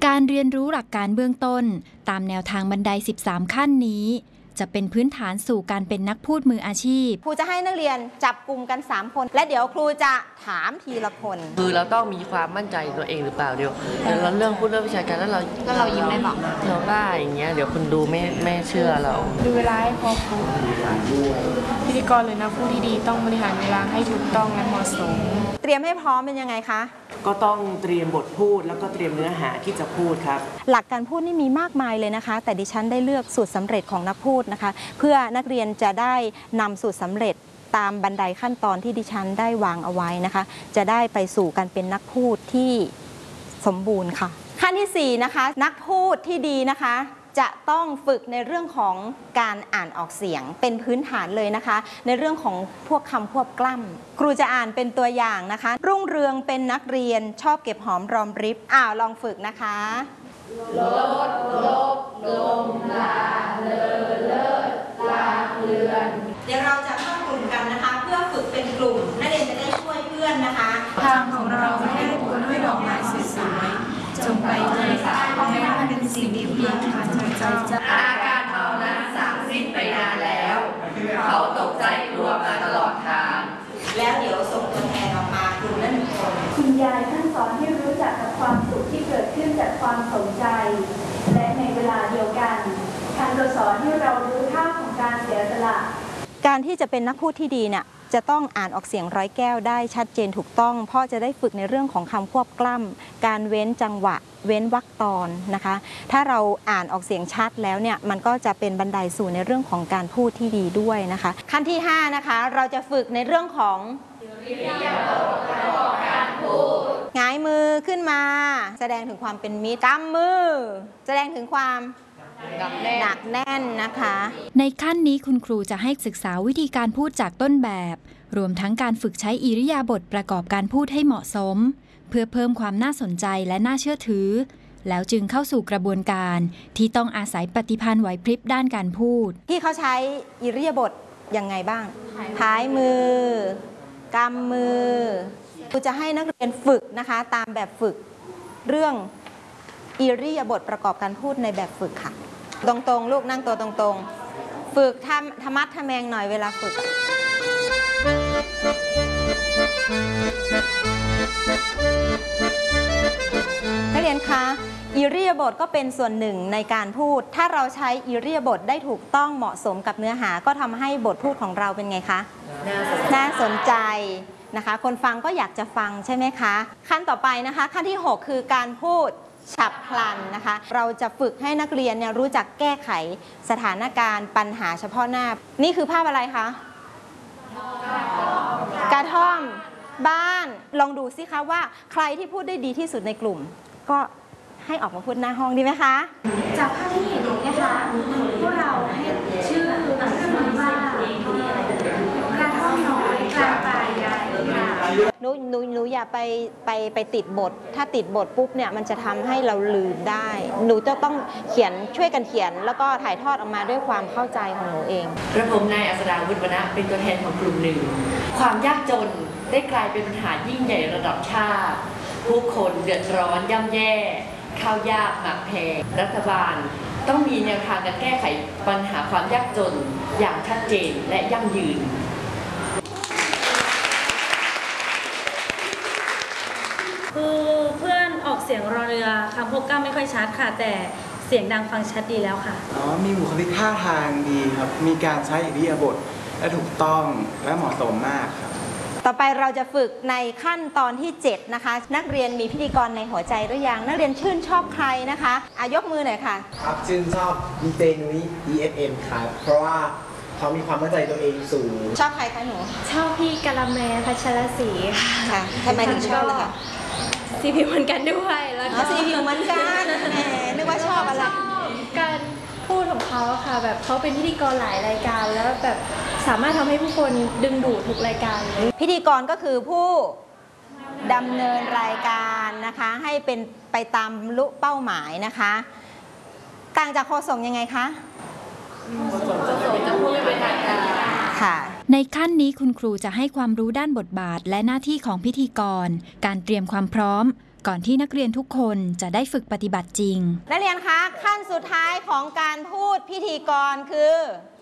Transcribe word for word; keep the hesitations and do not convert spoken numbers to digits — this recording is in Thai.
การเรียนรู้หลักการเบื้องต้นตามแนวทางบันไดสิบสามขั้นนี้จะเป็นพื้นฐานสู่การเป็นนักพูดมืออาชีพครูจะให้นักเรียนจับกลุ่มกันสามคนและเดี๋ยวครูจะถามทีละคนคือเราต้องมีความมั่นใจตัวเองหรือเปล่าเดี๋ยวเราเรื่องพูดเรื่องวิชาการแล้วเราแล้วเรายิ้มได้บอกเราได้อย่างเงี้ยเดี๋ยวคนดูไม่ไม่เชื่อเราดูเวลาให้พอพูดพิธีกรหรือนักพูดที่ดีต้องบริหารเวลาให้ถูกต้องและเหมาะสมเตรียมให้พร้อมเป็นยังไงคะก็ต้องเตรียมบทพูดแล้วก็เตรียมเนื้อหาที่จะพูดครับหลักการพูดนี่มีมากมายเลยนะคะแต่ดิฉันได้เลือกสูตรสำเร็จของนักพูดนะคะเพื่อนักเรียนจะได้นำสูตรสำเร็จตามบันไดขั้นตอนที่ดิฉันได้วางเอาไว้นะคะจะได้ไปสู่การเป็นนักพูดที่สมบูรณ์ค่ะขั้นที่สี่นะคะนักพูดที่ดีนะคะจะต้องฝึกในเรื่องของการอ่านออกเสียงเป็นพื้นฐานเลยนะคะในเรื่องของพวกคำควบกล้ำครูจะอ่านเป็นตัวอย่างนะคะรุ่งเรืองเป็นนักเรียนชอบเก็บหอมรอมริบอ้าวลองฝึกนะคะลดลบลมลาเลอเลิศลาเลือนเดี๋ยวเราจะเข้ากลุ่มกันนะคะเพื่อฝึกเป็นกลุ่มนักเรียนจะได้ช่วยเพื่อนนะคะทางของเราไม่ได้ปูด้วยดอกไม้สวยๆจงไปเลยค่ะไม่ว่าเป็นสิ่งที่เพียงผ่านใจเจ้าอาการเมานั้นสางสิ้นไปนานแล้วเขาตกใจกลัวมาตลอดทางแล้วเดี๋ยวส่งตัวแทนออกมากลุ่มละหนึ่งคนคุณยายท่านสอนให้รู้จักกับความสุขที่เกิดขึ้นจากความสนใจและในเวลาเดียวกันท่านก็สอนให้เรารู้ค่าของการเสียสละการที่จะเป็นนักพูดที่ดีเนี่ยจะต้องอ่านออกเสียงร้อยแก้วได้ชัดเจนถูกต้องเพราะจะได้ฝึกในเรื่องของคำควบกล้ำการเว้นจังหวะเว้นวรรคตอนนะคะถ้าเราอ่านออกเสียงชัดแล้วเนี่ยมันก็จะเป็นบันไดสู่ในเรื่องของการพูดที่ดีด้วยนะคะขั้นที่ห้านะคะเราจะฝึกในเรื่องของหงายมือขึ้นมาแสดงถึงความเป็นมิตรกำมือแสดงถึงความหนักแน่นนะคะในขั้นนี้คุณครูจะให้ศึกษาวิธีการพูดจากต้นแบบรวมทั้งการฝึกใช้อิริยาบถประกอบการพูดให้เหมาะสมเพื่อเพิ่มความน่าสนใจและน่าเชื่อถือแล้วจึงเข้าสู่กระบวนการที่ต้องอาศัยปฏิภาณไหวพริบด้านการพูดที่เขาใช้อิริยาบถยังไงบ้างพายมือกำมือครูจะให้นักเรียนฝึกนะคะตามแบบฝึกเรื่องอิริยาบถประกอบการพูดในแบบฝึกค่ะตรงๆลูกนั่งตัวตรงๆฝึกทำธรรมะทะแมงหน่อยเวลาฝึกนักเรียนคะอิริยาบถก็เป็นส่วนหนึ่งในการพูดถ้าเราใช้อิริยาบถได้ถูกต้องเหมาะสมกับเนื้อหาก็ทำให้บทพูดของเราเป็นไงคะน่าสนใจนะคะคนฟังก็อยากจะฟังใช่ไหมคะขั้นต่อไปนะคะขั้นที่หกคือการพูดฉับพลันนะคะเราจะฝึกให้นักเรียนเนี่ยรู้จักแก้ไขสถานการณ์ปัญหาเฉพาะหน้านี่คือภาพอะไรคะกระท่อมบ้านลองดูสิคะว่าใครที่พูดได้ดีที่สุดในกลุ่มก็ให้ออกมาพูดหน้าห้องดีไหมคะจากภาพที่เห็นนะคะพวกเราให้ชื่อเรื่องนี้ว่ากระท่อมน้อยกลางป่าใหญ่หนูหนูหนูอย่าไปไปไปติดบทถ้าติดบทปุ๊บเนี่ยมันจะทำให้เราลืมได้หนูจะต้องเขียนช่วยกันเขียนแล้วก็ถ่ายทอดออกมาด้วยความเข้าใจของหนูเองกระผมนายอัศดาวุฒิวรรณะเป็นตัวแทนของกลุ่มหนึ่งความยากจนได้กลายเป็นปัญหายิ่งใหญ่ระดับชาติผู้คนเดือดร้อนย่ำแย่ข้าวยากหมากแพงรัฐบาลต้องมีแนวทางการแก้ไขปัญหาความยากจนอย่างชัดเจนและยั่งยืนคือเพื่อนออกเสียงรอเรือคำพวกกล้าไม่ค่อยชัดค่ะแต่เสียงดังฟังชัดดีแล้วค่ะอ๋อมีบุคลิกท่าทางดีครับมีการใช้อิริยาบถและถูกต้องและเหมาะสมมากครับต่อไปเราจะฝึกในขั้นตอนที่เจ็ดนะคะนักเรียนมีพิธีกรในหัวใจหรือยังนักเรียนชื่นชอบใครนะคะอายกมือหน่อยค่ะครับชื่นชอบดีเจนุ้ย อี เอฟ เอ็ม ครับเพราะว่าเขามีความมั่นใจตัวเองสูงชอบใครคะหนูชอบพี่กะละแมพัชรศรีค่ะทำไมถึงชอบล่ะคะซีพีเหมือนกันด้วยแล้วก็ซีพีเหมือนกันแหมนึกว่าชอบอะไรการพูดของเขาค่ะแบบเขาเป็นพิธีกรหลายรายการแล้วแบบสามารถทำให้ผู้คนดึงดูดทุกรายการเลยพิธีกรก็คือผู้ดำเนินรายการนะคะให้เป็นไปตามลุเป้าหมายนะคะต่างจากโฆษกยังไงคะโฆษกจะพูดไม่เป็นทางการค่ะในขั้นนี้คุณครูจะให้ความรู้ด้านบทบาทและหน้าที่ของพิธีกรการเตรียมความพร้อมก่อนที่นักเรียนทุกคนจะได้ฝึกปฏิบัติจริงนักเรียนคะขั้นสุดท้ายของการพูดพิธีกรคือ